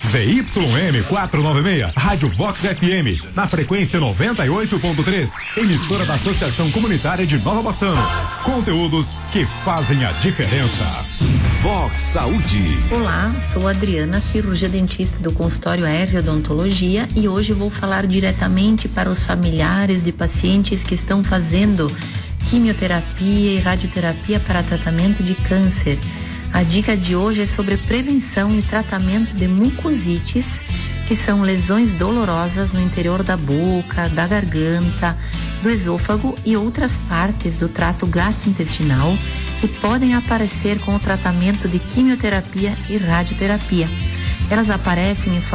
ZYM 496, Rádio Vox FM, na frequência 98.3, emissora da Associação Comunitária de Nova Bassano. Conteúdos que fazem a diferença. Vox Saúde. Olá, sou Adriana, cirurgia dentista do consultório AR Odontologia, e hoje vou falar diretamente para os familiares de pacientes que estão fazendo quimioterapia e radioterapia para tratamento de câncer. A dica de hoje é sobre prevenção e tratamento de mucosites, que são lesões dolorosas no interior da boca, da garganta, do esôfago e outras partes do trato gastrointestinal que podem aparecer com o tratamento de quimioterapia e radioterapia. Elas aparecem em